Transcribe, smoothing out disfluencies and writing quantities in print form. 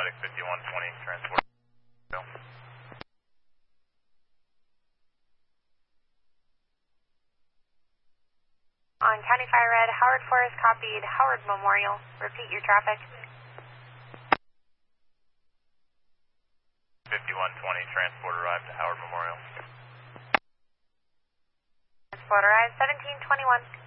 Medic 5120, transport. On County Fire Red, Howard Forest copied Howard Memorial. Repeat your traffic. 5120, transport arrived to Howard Memorial. Transport arrived 1721.